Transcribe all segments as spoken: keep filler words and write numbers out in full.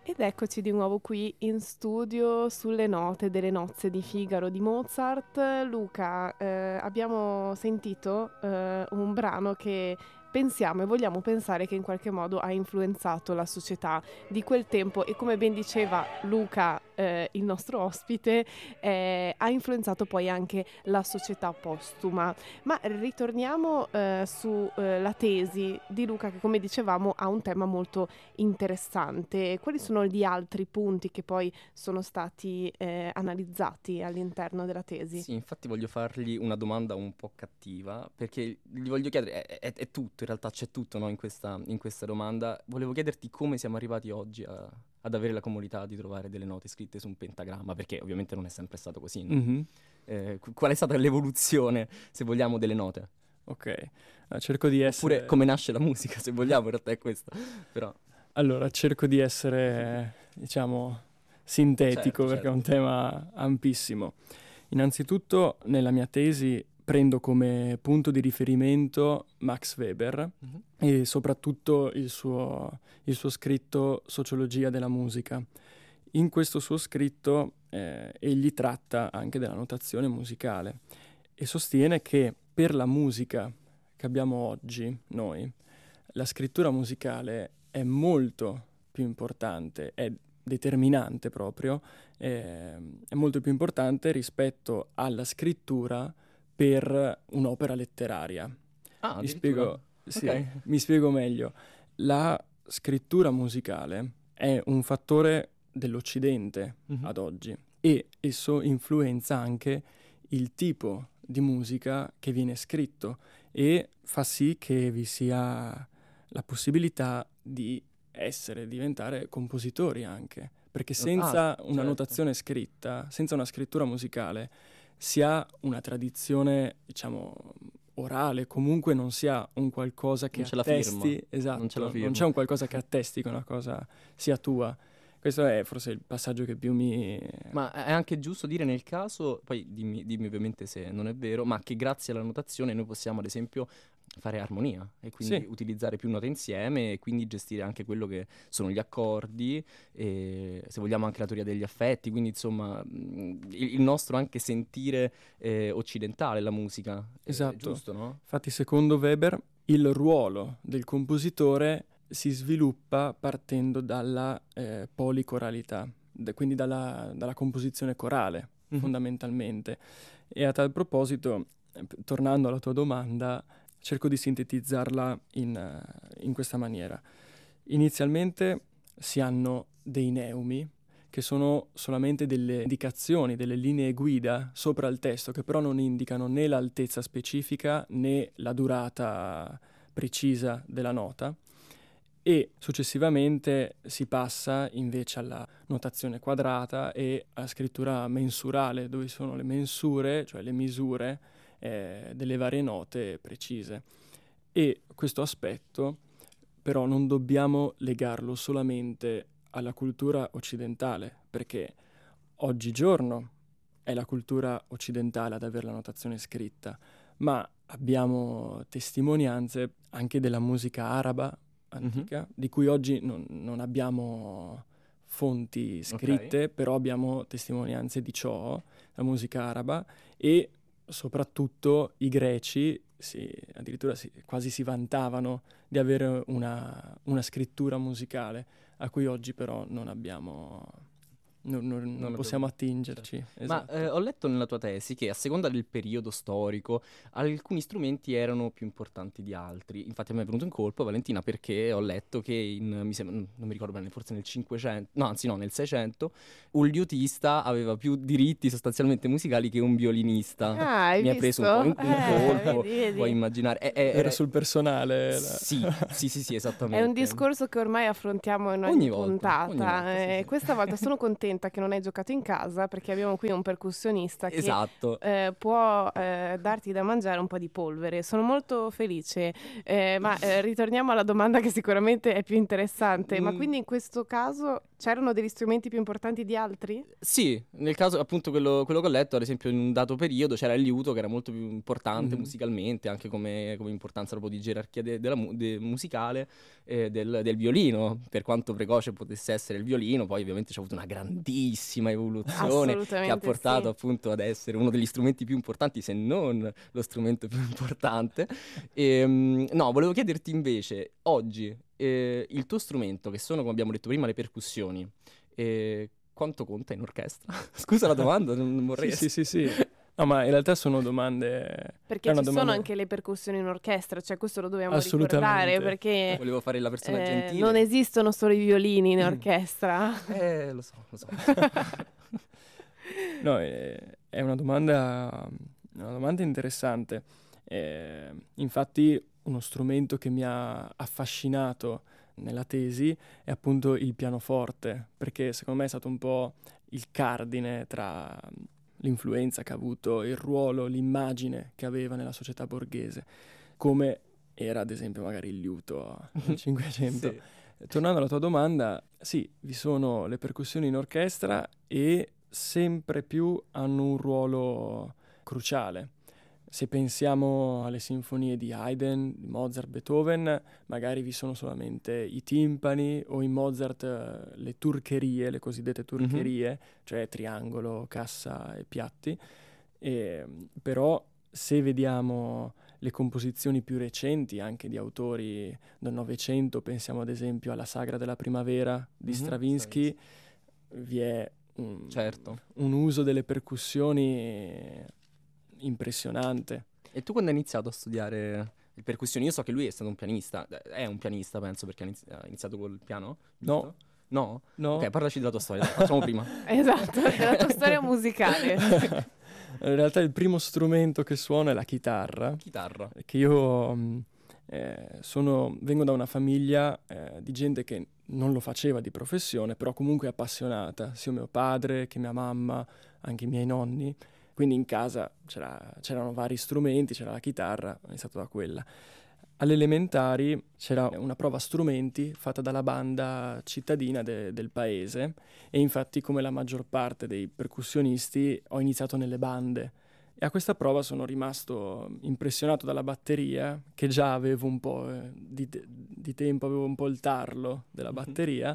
Ed eccoci di nuovo qui in studio sulle note delle nozze di Figaro di Mozart. Luca, eh, abbiamo sentito eh, un brano che pensiamo e vogliamo pensare che in qualche modo ha influenzato la società di quel tempo e, come ben diceva Luca, eh, il nostro ospite, eh, ha influenzato poi anche la società postuma. Ma ritorniamo eh, sulla tesi di Luca, che, come dicevamo, ha un tema molto interessante. Quali sono gli altri punti che poi sono stati eh, analizzati all'interno della tesi? Sì, infatti voglio fargli una domanda un po' cattiva, perché gli voglio chiedere, è, è- è tutto, in realtà c'è tutto, no, in questa, in questa domanda. Volevo chiederti come siamo arrivati oggi a- ad avere la comodità di trovare delle note scritte su un pentagramma, perché ovviamente non è sempre stato così, no? Mhm. Eh, qu- qual è stata l'evoluzione, se vogliamo, delle note? Ok, eh, cerco di essere... Oppure come nasce la musica, se vogliamo, in realtà è questo. Però, Allora, cerco di essere, diciamo, sintetico, Certo, perché certo. è un tema ampissimo. Innanzitutto, nella mia tesi prendo come punto di riferimento Max Weber Mhm. e soprattutto il suo, il suo scritto Sociologia della musica. In questo suo scritto eh, egli tratta anche della notazione musicale e sostiene che per la musica che abbiamo oggi noi, la scrittura musicale è molto più importante, è determinante proprio, eh, è molto più importante rispetto alla scrittura per un'opera letteraria. Ah, Mi addirittura? spiego, sì, Ok. mi spiego meglio. La scrittura musicale è un fattore dell'Occidente Mhm. ad oggi e esso influenza anche il tipo di musica che viene scritto e fa sì che vi sia la possibilità di essere, diventare compositori anche, perché senza Ah, una certo. notazione scritta, senza una scrittura musicale, si ha una tradizione, diciamo, orale, comunque non si ha un qualcosa che Non c'è la attesti, firma, esatto, non c'è la non firma. c'è un qualcosa che attesti che una cosa sia tua. Questo è forse il passaggio che più mi... Ma è anche giusto dire nel caso, poi dimmi, dimmi ovviamente se non è vero, ma che grazie alla notazione noi possiamo ad esempio fare armonia e quindi Sì. utilizzare più note insieme e quindi gestire anche quello che sono gli accordi e se vogliamo anche la teoria degli affetti, quindi insomma mh, il, il nostro anche sentire eh, occidentale la musica, è- è Esatto. giusto, no? Infatti, secondo Weber, il ruolo del compositore si sviluppa partendo dalla eh, policoralità, d- quindi dalla, dalla composizione corale, Mhm. fondamentalmente. E a tal proposito, eh, p- tornando alla tua domanda, cerco di sintetizzarla in, eh, in questa maniera. Inizialmente si hanno dei neumi, che sono solamente delle indicazioni, delle linee guida sopra il testo, che però non indicano né l'altezza specifica né la durata precisa della nota, e successivamente si passa invece alla notazione quadrata e alla scrittura mensurale, dove sono le mensure, cioè le misure eh, delle varie note precise. E questo aspetto però non dobbiamo legarlo solamente alla cultura occidentale, perché oggigiorno è la cultura occidentale ad avere la notazione scritta, ma abbiamo testimonianze anche della musica araba antica, di cui oggi non, non abbiamo fonti scritte, però abbiamo testimonianze di ciò, la musica araba, e soprattutto i greci si, addirittura si, quasi si vantavano di avere una, una scrittura musicale, a cui oggi però non abbiamo, non, non- non Non possiamo abbiamo- attingerci. Ma Esatto. eh, ho letto nella tua tesi che a seconda del periodo storico alcuni strumenti erano più importanti di altri. Infatti a me è venuto in colpo, Valentina, perché ho letto che in, mi sembra, non mi ricordo bene, forse nel cinquecento, no, anzi no, nel seicento, un liutista aveva più diritti sostanzialmente musicali che un violinista. Ah, hai Mi ha preso un po' in, visto? in Eh, colpo, vedi, vedi. puoi immaginare. È, è- Era era- sul personale. la- Sì, sì, sì, sì, esattamente. È un discorso che ormai affrontiamo in ogni, Ogni volta, ogni puntata. volta, sì, Eh, sì. Questa volta sono contenta che non hai giocato in casa, perché abbiamo qui un percussionista che Esatto. eh, può eh, darti da mangiare un po' di polvere. Sono molto felice. Eh, ma eh, ritorniamo alla domanda che sicuramente è più interessante. Ma Mm. quindi in questo caso C'erano degli strumenti più importanti di altri? Sì, nel caso appunto quello, quello che ho letto, ad esempio in un dato periodo c'era il liuto che era molto più importante Mhm. musicalmente, anche come, come importanza proprio di gerarchia de- della mu- de- musicale eh, del, del violino, per quanto precoce potesse essere il violino, poi ovviamente c'è avuto una grandissima evoluzione che ha Assolutamente portato sì. appunto ad essere uno degli strumenti più importanti, se non lo strumento più importante. E, mm, no, volevo chiederti invece, oggi eh, il tuo strumento, che sono, come abbiamo detto prima, le percussioni, eh, quanto conta in orchestra? Scusa la domanda, non non vorrei Sì, sì, essere... sì, sì. No, ma in realtà sono domande... È Perché una ci sono domanda... anche le percussioni in orchestra, cioè questo lo dobbiamo ricordare, Assolutamente. perché Volevo fare la persona eh, gentile. non esistono solo i violini in orchestra. Eh, lo so, lo so. No, è, è una domanda, una domanda interessante. Eh, infatti uno strumento che mi ha affascinato nella tesi è appunto il pianoforte, perché secondo me è stato un po' il cardine tra l'influenza che ha avuto, il ruolo, l'immagine che aveva nella società borghese, come era ad esempio magari il liuto nel Cinquecento. Sì. Tornando alla tua domanda, sì, vi sono le percussioni in orchestra e sempre più hanno un ruolo cruciale. Se pensiamo alle sinfonie di Haydn, di Mozart, Beethoven, magari vi sono solamente i timpani o in Mozart eh, le turcherie, le cosiddette turcherie, cioè triangolo, cassa e piatti. E, però se vediamo le composizioni più recenti anche di autori del Novecento, pensiamo ad esempio alla Sagra della Primavera di Mhm, Stravinsky, vi è un, certo. un uso delle percussioni impressionante. E tu quando hai iniziato a studiare le percussioni? Io so che lui è stato un pianista, eh, è un pianista penso perché ha inizi- ha iniziato col piano, No, giusto? No? no. Ok, parlaci della tua storia, dai, facciamo prima. Esatto, della tua storia musicale. In realtà il primo strumento che suono è la chitarra, Chitarra. che io mh, eh, sono, vengo da una famiglia eh, di gente che non lo faceva di professione, però comunque è appassionata, sia mio padre che mia mamma, anche i miei nonni. Quindi in casa c'era- c'erano vari strumenti, c'era la chitarra, ho iniziato da quella. Alle elementari c'era una prova strumenti fatta dalla banda cittadina de- del paese e infatti come la maggior parte dei percussionisti ho iniziato nelle bande e a questa prova sono rimasto impressionato dalla batteria, che già avevo un po' eh, di, te- di tempo, avevo un po' il tarlo della Mhm. batteria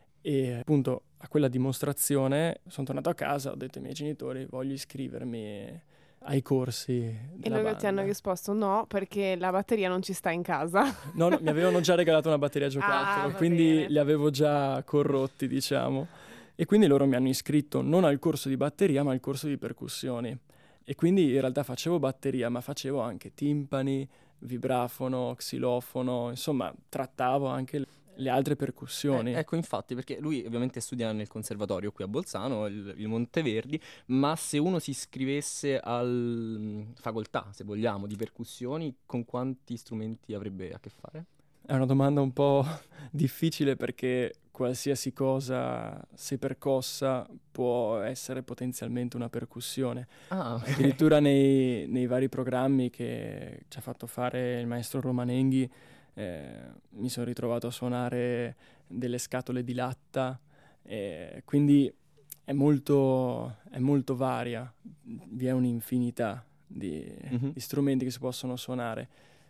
e appunto a quella dimostrazione sono tornato a casa, ho detto ai miei genitori voglio iscrivermi ai corsi E della loro ti hanno banda. risposto no, perché la batteria non ci sta in casa. No, no, mi avevano già regalato una batteria a Ah, giocattolo, va quindi bene. li avevo già corrotti, diciamo. E quindi loro mi hanno iscritto non al corso di batteria, ma al corso di percussioni. E quindi in realtà facevo batteria, ma facevo anche timpani, vibrafono, xilofono, insomma, trattavo anche le le altre Eh, percussioni. ecco, infatti, perché lui ovviamente studia nel conservatorio qui a Bolzano, il, il Monteverdi, ma se uno si iscrivesse al facoltà, se vogliamo, di percussioni, con quanti strumenti avrebbe a che fare? È una domanda un po' difficile perché qualsiasi cosa, se percossa, può essere potenzialmente una percussione. Ah, ok. Addirittura nei, nei vari programmi che ci ha fatto fare il maestro Romanenghi, eh, mi sono ritrovato a suonare delle scatole di latta, eh, quindi è molto, è molto varia, vi è un'infinità di, Mhm. di strumenti che si possono suonare.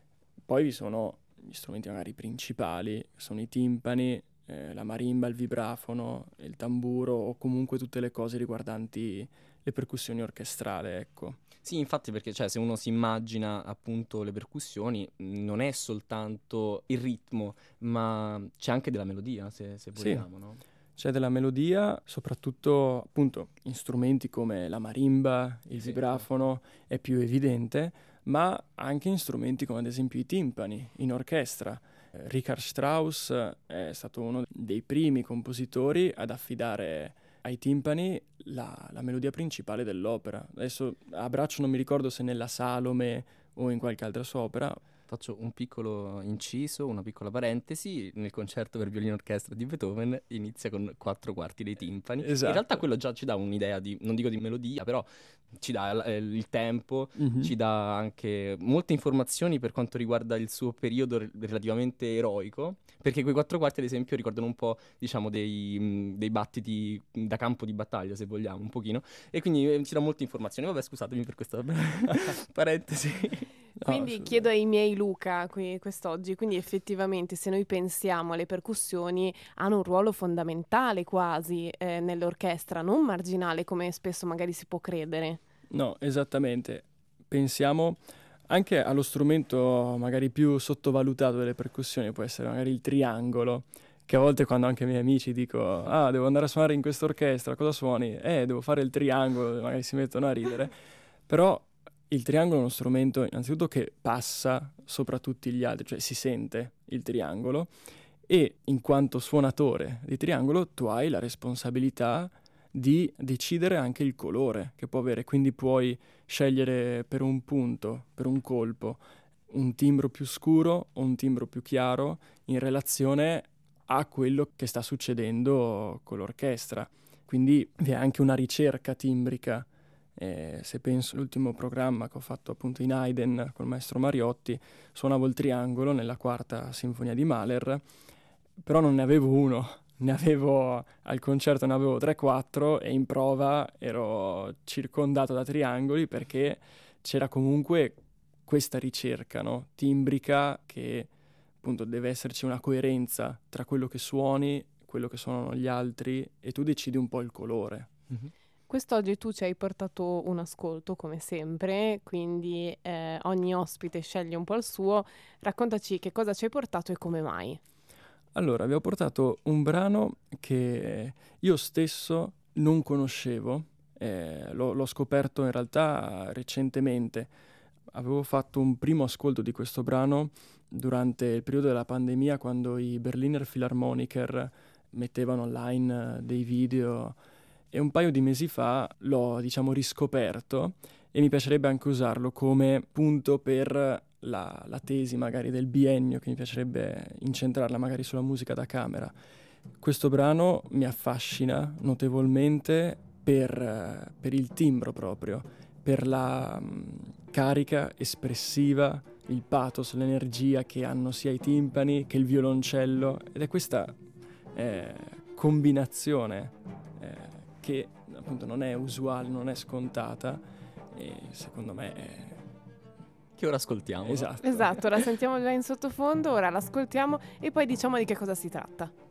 Poi vi sono gli strumenti magari principali, sono i timpani, eh, la marimba, il vibrafono, il tamburo o comunque tutte le cose riguardanti le percussioni orchestrali, ecco. Sì, infatti, perché cioè, se uno si immagina appunto le percussioni, mh, non è soltanto il ritmo, ma c'è anche della melodia, se, se Sì, vogliamo, no? c'è della melodia, soprattutto appunto in strumenti come la marimba, il Sì, vibrafono è più evidente, ma anche in strumenti come ad esempio i timpani in orchestra. Eh, Richard Strauss eh, è stato uno dei primi compositori ad affidare ai timpani la, la melodia principale dell'opera. Adesso a braccio non mi ricordo se nella Salome o in qualche altra sua opera, Faccio un piccolo inciso, una piccola parentesi. Nel concerto per violino orchestra di Beethoven inizia con quattro quarti dei timpani. Esatto. In realtà quello già ci dà un'idea di, non dico di melodia, però ci dà l- eh, il tempo, Mhm. ci dà anche molte informazioni per quanto riguarda il suo periodo re- relativamente eroico, perché quei quattro quarti ad esempio ricordano un po', diciamo, dei, mh, dei battiti da campo di battaglia, se vogliamo, un pochino, e quindi eh, ci dà molte informazioni. Vabbè, scusatemi per questa parentesi. No, Quindi assolutamente. chiedo ai miei Luca qui quest'oggi, quindi effettivamente se noi pensiamo alle percussioni hanno un ruolo fondamentale quasi eh, nell'orchestra, non marginale come spesso magari si può credere. No, esattamente. Pensiamo anche allo strumento magari più sottovalutato delle percussioni, può essere magari il triangolo, che a volte quando anche ai miei amici dico ah, devo andare a suonare in questa orchestra, cosa suoni? Eh, devo fare il triangolo, magari si mettono a ridere. Però il triangolo è uno strumento innanzitutto che passa sopra tutti gli altri, cioè si sente il triangolo e in quanto suonatore di triangolo tu hai la responsabilità di decidere anche il colore che può avere, quindi puoi scegliere per un punto, per un colpo, un timbro più scuro o un timbro più chiaro in relazione a quello che sta succedendo con l'orchestra. Quindi vi è anche una ricerca timbrica. Eh, se penso all'ultimo programma che ho fatto appunto in Haydn col maestro Mariotti, suonavo il triangolo nella quarta sinfonia di Mahler, però non ne avevo uno, ne avevo al concerto ne avevo tre quattro e in prova ero circondato da triangoli perché c'era comunque questa ricerca, no? Timbrica, che appunto deve esserci una coerenza tra quello che suoni, quello che suonano gli altri e tu decidi un po' il colore. Mhm. Quest'oggi tu ci hai portato un ascolto come sempre, quindi eh, ogni ospite sceglie un po' il suo. Raccontaci che cosa ci hai portato e come mai. Allora, vi ho portato un brano che io stesso non conoscevo, eh, l'ho, l'ho scoperto in realtà recentemente. Avevo fatto un primo ascolto di questo brano durante il periodo della pandemia, quando i Berliner Philharmoniker mettevano online eh, dei video, e un paio di mesi fa l'ho, diciamo, riscoperto e mi piacerebbe anche usarlo come punto per la, la tesi magari del biennio, che mi piacerebbe incentrarla magari sulla musica da camera. Questo brano mi affascina notevolmente per, eh, per il timbro proprio, per la mh, carica espressiva, il pathos, l'energia che hanno sia i timpani che il violoncello, ed è questa eh, combinazione eh, che appunto non è usuale, non è scontata e secondo me è Che ora ascoltiamo. esatto. Esatto, la sentiamo già in sottofondo, ora l'ascoltiamo e poi diciamo di che cosa si tratta.